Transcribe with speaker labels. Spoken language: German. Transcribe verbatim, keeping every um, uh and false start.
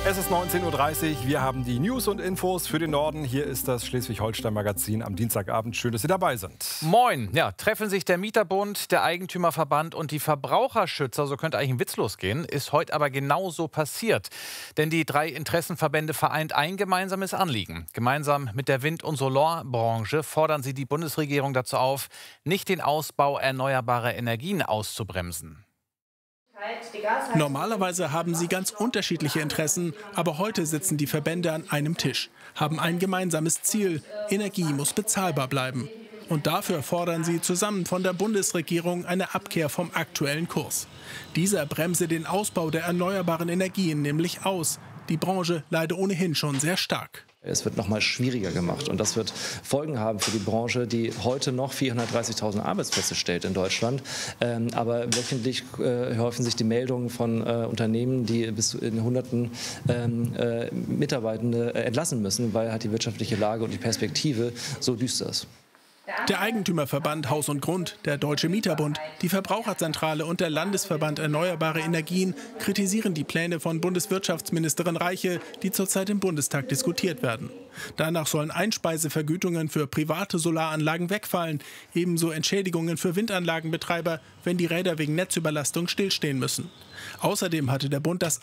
Speaker 1: Es ist neunzehn Uhr dreißig. Wir haben die News und Infos für den Norden. Hier ist das Schleswig-Holstein-Magazin am Dienstagabend. Schön, dass Sie dabei sind.
Speaker 2: Moin. Ja, treffen sich der Mieterbund, der Eigentümerverband und die Verbraucherschützer. So könnte eigentlich ein Witz losgehen. Ist heute aber genauso passiert. Denn die drei Interessenverbände vereint ein gemeinsames Anliegen. Gemeinsam mit der Wind- und Solarbranche fordern sie die Bundesregierung dazu auf, nicht den Ausbau erneuerbarer Energien auszubremsen.
Speaker 3: Normalerweise haben sie ganz unterschiedliche Interessen, aber heute sitzen die Verbände an einem Tisch, haben ein gemeinsames Ziel: Energie muss bezahlbar bleiben. Und dafür fordern sie zusammen von der Bundesregierung eine Abkehr vom aktuellen Kurs. Dieser bremse den Ausbau der erneuerbaren Energien nämlich aus. Die Branche leide ohnehin schon sehr stark.
Speaker 4: Es wird noch mal schwieriger gemacht und das wird Folgen haben für die Branche, die heute noch vierhundertdreißigtausend Arbeitsplätze stellt in Deutschland. Ähm, aber wöchentlich äh, häufen sich die Meldungen von äh, Unternehmen, die bis in Hunderten ähm, äh, Mitarbeitende äh, entlassen müssen, weil halt die wirtschaftliche Lage und die Perspektive so düster ist.
Speaker 3: Der Eigentümerverband Haus und Grund, der Deutsche Mieterbund, die Verbraucherzentrale und der Landesverband Erneuerbare Energien kritisieren die Pläne von Bundeswirtschaftsministerin Reiche, die zurzeit im Bundestag diskutiert werden. Danach sollen Einspeisevergütungen für private Solaranlagen wegfallen, ebenso Entschädigungen für Windanlagenbetreiber, wenn die Räder wegen Netzüberlastung stillstehen müssen. Außerdem hatte der Bund das